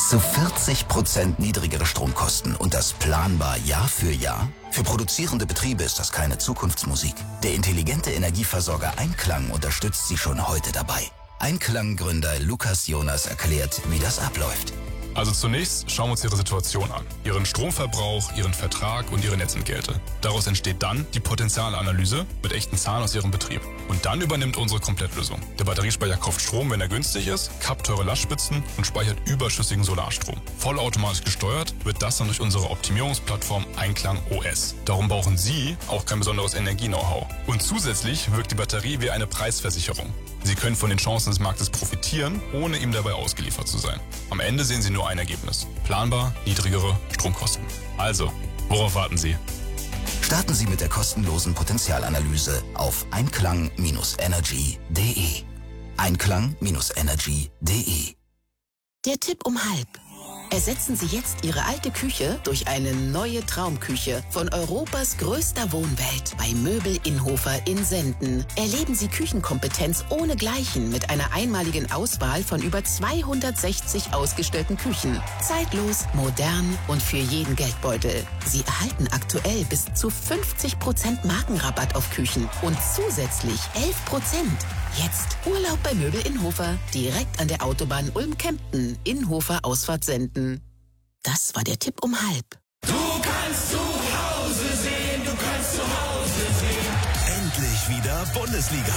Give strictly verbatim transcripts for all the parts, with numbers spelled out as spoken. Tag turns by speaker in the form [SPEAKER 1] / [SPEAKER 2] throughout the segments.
[SPEAKER 1] zu vierzig Prozent niedrigere Stromkosten und das planbar Jahr für Jahr? Für produzierende Betriebe ist das keine Zukunftsmusik. Der intelligente Energieversorger Einklang unterstützt Sie schon heute dabei. Einklang-Gründer Lukas Jonas erklärt, wie das abläuft.
[SPEAKER 2] Also zunächst schauen wir uns Ihre Situation an. Ihren Stromverbrauch, Ihren Vertrag und Ihre Netzentgelte. Daraus entsteht dann die Potenzialanalyse mit echten Zahlen aus Ihrem Betrieb. Und dann übernimmt unsere Komplettlösung. Der Batteriespeicher kauft Strom, wenn er günstig ist, kappt teure Lastspitzen und speichert überschüssigen Solarstrom. Vollautomatisch gesteuert wird das dann durch unsere Optimierungsplattform Einklang O S. Darum brauchen Sie auch kein besonderes Energie-Know-how. Und zusätzlich wirkt die Batterie wie eine Preisversicherung. Sie können von den Chancen des Marktes profitieren, ohne ihm dabei ausgeliefert zu sein. Am Ende sehen Sie nur ein Ergebnis. Planbar niedrigere Stromkosten. Also, worauf warten Sie?
[SPEAKER 1] Starten Sie mit der kostenlosen Potenzialanalyse auf einklang Bindestrich energy Punkt de. einklang Bindestrich energy Punkt de.
[SPEAKER 3] Der Tipp um halb. Ersetzen Sie jetzt Ihre alte Küche durch eine neue Traumküche von Europas größter Wohnwelt bei Möbel Inhofer in Senden. Erleben Sie Küchenkompetenz ohnegleichen mit einer einmaligen Auswahl von über zweihundertsechzig ausgestellten Küchen. Zeitlos, modern und für jeden Geldbeutel. Sie erhalten aktuell bis zu fünfzig Prozent Markenrabatt auf Küchen und zusätzlich elf Prozent. Jetzt Urlaub bei Möbel Inhofer, direkt an der Autobahn Ulm-Kempten, Inhofer Ausfahrt Senden. Das war der Tipp um halb.
[SPEAKER 4] Du kannst zu Hause sehen, du kannst zu Hause sehen.
[SPEAKER 5] Endlich wieder Bundesliga.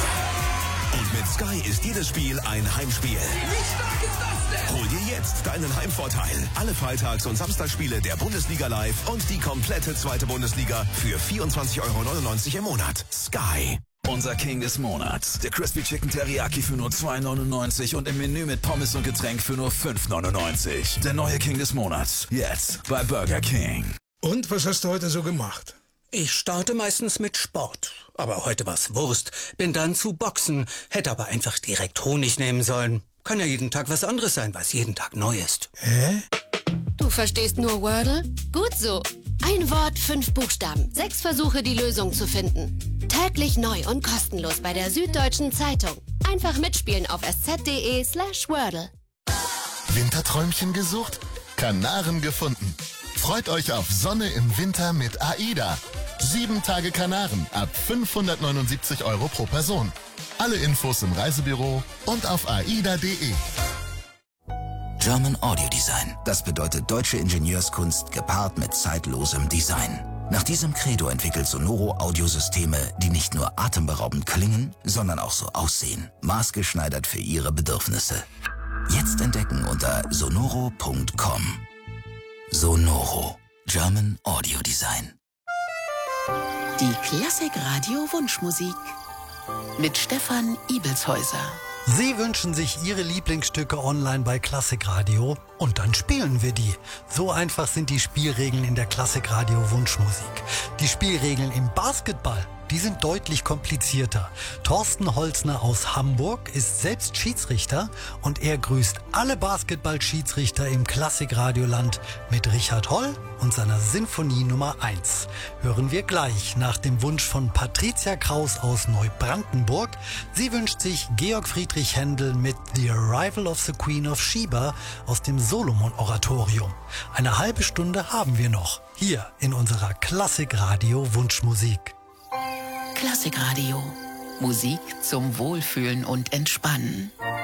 [SPEAKER 5] Und mit Sky ist jedes Spiel ein Heimspiel.
[SPEAKER 4] Wie stark ist das denn?
[SPEAKER 5] Hol dir jetzt deinen Heimvorteil. Alle Freitags- und Samstagsspiele der Bundesliga live und die komplette zweite Bundesliga für vierundzwanzig Euro neunundneunzig im Monat. Sky.
[SPEAKER 6] Unser King des Monats. Der Crispy Chicken Teriyaki für nur zwei neunundneunzig und im Menü mit Pommes und Getränk für nur fünf neunundneunzig. Der neue King des Monats. Jetzt bei Burger King.
[SPEAKER 7] Und was hast du heute so gemacht?
[SPEAKER 8] Ich starte meistens mit Sport. Aber heute war's Wurst. Bin dann zu Boxen. Hätte aber einfach direkt Honig nehmen sollen. Kann ja jeden Tag was anderes sein, was jeden Tag neu ist.
[SPEAKER 7] Hä?
[SPEAKER 9] Du verstehst nur Wordle? Gut so. Ein Wort, fünf Buchstaben. Sechs Versuche, die Lösung zu finden. Täglich neu und kostenlos bei der Süddeutschen Zeitung. Einfach mitspielen auf sz.de slash Wordle.
[SPEAKER 10] Winterträumchen gesucht? Kanaren gefunden. Freut euch auf Sonne im Winter mit AIDA. Sieben Tage Kanaren ab fünfhundertneunundsiebzig Euro pro Person. Alle Infos im Reisebüro und auf aida punkt de.
[SPEAKER 1] German Audio Design. Das bedeutet deutsche Ingenieurskunst gepaart mit zeitlosem Design. Nach diesem Credo entwickelt Sonoro Audiosysteme, die nicht nur atemberaubend klingen, sondern auch so aussehen. Maßgeschneidert für Ihre Bedürfnisse. Jetzt entdecken unter sonoro punkt com. Sonoro. German Audio Design.
[SPEAKER 3] Die Klassik-Radio Wunschmusik mit Stefan Ibelshäuser.
[SPEAKER 11] Sie wünschen sich Ihre Lieblingsstücke online bei Klassikradio und dann spielen wir die. So einfach sind die Spielregeln in der Klassikradio Wunschmusik. Die Spielregeln im Basketball, die sind deutlich komplizierter. Thorsten Holzner aus Hamburg ist selbst Schiedsrichter und er grüßt alle Basketball-Schiedsrichter im Klassikradioland mit Richard Holl und seiner Sinfonie Nummer eins. Hören wir gleich nach dem Wunsch von Patricia Kraus aus Neubrandenburg. Sie wünscht sich Georg Friedrich Händel mit The Arrival of the Queen of Sheba aus dem Solomon-Oratorium. Eine halbe Stunde haben wir noch, hier in unserer Klassikradio Wunschmusik.
[SPEAKER 3] Klassikradio. Musik zum Wohlfühlen und Entspannen.